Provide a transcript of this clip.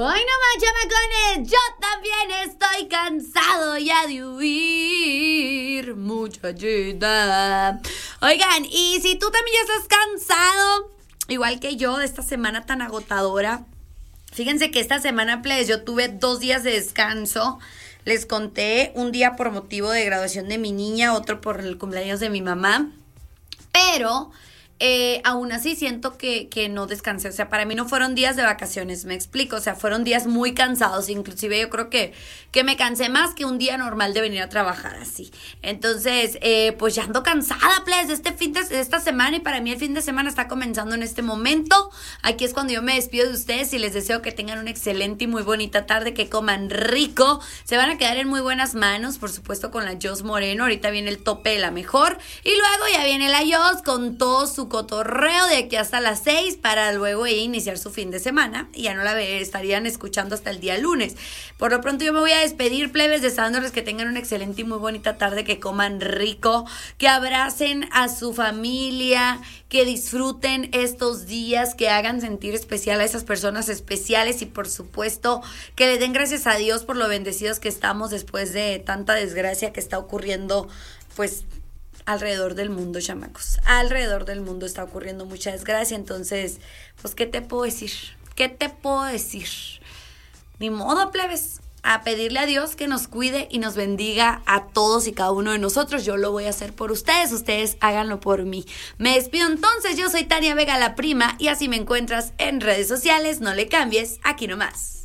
Hoy no más, chamacones, yo también estoy cansado ya de huir, muchachita. Oigan, y si tú también ya estás cansado, igual que yo, de esta semana tan agotadora, fíjense que esta semana, pues, yo tuve 2 días de descanso. Les conté, un día por motivo de graduación de mi niña, otro por el cumpleaños de mi mamá, pero aún así siento que no descansé. O sea, para mí no fueron días de vacaciones, me explico. O sea, fueron días muy cansados. Inclusive yo creo que me cansé más que un día normal de venir a trabajar así. Entonces, pues ya ando cansada, please, de esta semana. Y para mí el fin de semana está comenzando en este momento. Aquí es cuando yo me despido de ustedes y les deseo que tengan una excelente y muy bonita tarde, que coman rico. Se van a quedar en muy buenas manos, por supuesto, con la Jos Moreno. Ahorita viene el tope de la mejor. Y luego ya viene la Jos con todo su cotorreo de aquí hasta las 6 para luego iniciar su fin de semana, y ya no la estarían escuchando hasta el día lunes. Por lo pronto yo me voy a despedir, plebes, deseándoles que tengan una excelente y muy bonita tarde, que coman rico, que abracen a su familia, que disfruten estos días, que hagan sentir especial a esas personas especiales, y por supuesto que le den gracias a Dios por lo bendecidos que estamos después de tanta desgracia que está ocurriendo, pues alrededor del mundo, chamacos. Alrededor del mundo está ocurriendo mucha desgracia. Entonces, pues, ¿qué te puedo decir? ¿Qué te puedo decir? Ni modo, plebes. A pedirle a Dios que nos cuide y nos bendiga a todos y cada uno de nosotros. Yo lo voy a hacer por ustedes. Ustedes háganlo por mí. Me despido entonces. Yo soy Tania Vega, la prima, y así me encuentras en redes sociales. No le cambies. Aquí nomás.